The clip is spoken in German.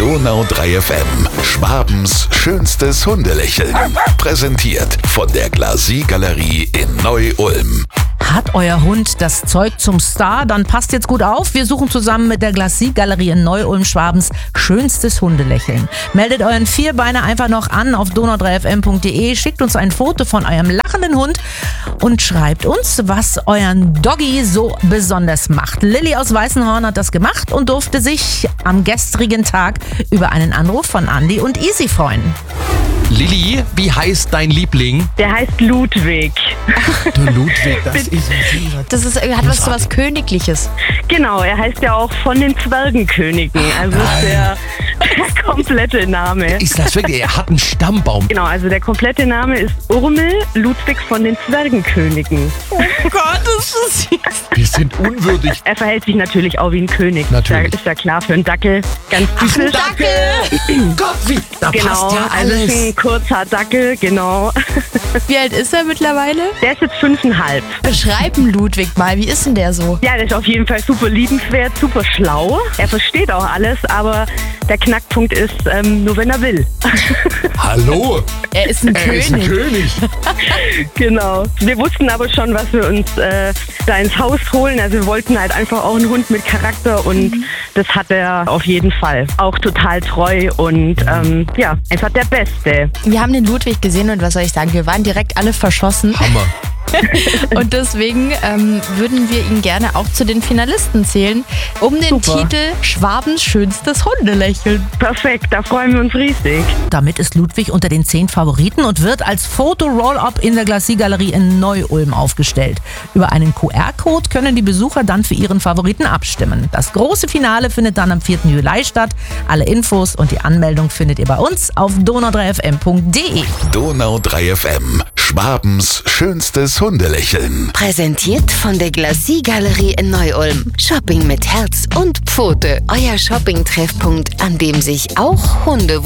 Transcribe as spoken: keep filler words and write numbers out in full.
Donau drei F M, Schwabens schönstes Hundelächeln. Präsentiert von der Glacis-Galerie in Neu-Ulm. Hat euer Hund das Zeug zum Star? Dann passt jetzt gut auf. Wir suchen zusammen mit der Glacis-Galerie in Neu-Ulm Schwabens schönstes Hundelächeln. Meldet euren Vierbeiner einfach noch an auf donau drei f m punkt d e, schickt uns ein Foto von eurem lachenden Hund und schreibt uns, was euren Doggy so besonders macht. Lilly aus Weißenhorn hat das gemacht und durfte sich am gestrigen Tag über einen Anruf von Andi und Easy freuen. Lilly, wie heißt dein Liebling? Der heißt Ludwig. Der Ludwig, das ist ein Das ist, hat was so was Königliches. Genau, er heißt ja auch von den Zwergenkönigen. Also ist der, der komplette Name. Ist das wirklich? Er hat einen Stammbaum. Genau, also der komplette Name ist Urmel Ludwig von den Zwergenkönigen. Oh Gott, das ist süß. Wir sind unwürdig. Er verhält sich natürlich auch wie ein König. Natürlich. Ist ja, ist ja klar, für einen Dackel. Ganz typisch. Dackel! Gott, wie? Da Genau, passt ja also ist alles. ein kurzer Dackel, genau. Wie alt ist er mittlerweile? Der ist jetzt fünfeinhalb. Beschreiben Ludwig mal, wie ist denn der so? Ja, der ist auf jeden Fall super liebenswert, super schlau. Er versteht auch alles, aber der Knackpunkt ist, ähm, nur wenn er will. Hallo? Er ist ein Er ist ein König. König. Genau. Wir wussten aber schon, was wir uns äh, da ins Haus holen. Also wir wollten halt einfach auch einen Hund mit Charakter und mhm. das hat er auf jeden Fall. Auch total treu und ähm, ja, einfach der Beste. Wir haben den Ludwig gesehen und was soll ich sagen, wir waren direkt alle verschossen. Hammer. Und deswegen ähm, würden wir ihn gerne auch zu den Finalisten zählen, um den Super. Titel Schwabens schönstes Hundelächeln. Perfekt, da freuen wir uns riesig. Damit ist Ludwig unter den zehn Favoriten und wird als Foto-Roll-Up in der Glacis-Galerie in Neu-Ulm aufgestellt. Über einen Q R-Code können die Besucher dann für ihren Favoriten abstimmen. Das große Finale findet dann am vierten Juli statt. Alle Infos und die Anmeldung findet ihr bei uns auf donau drei f m punkt d e. Donau drei F M, Schwabens schönstes Hundelächeln. Präsentiert von der Glacis-Galerie in Neu-Ulm. Shopping mit Herz und Pfote. Euer Shopping-Treffpunkt, an dem sich auch Hunde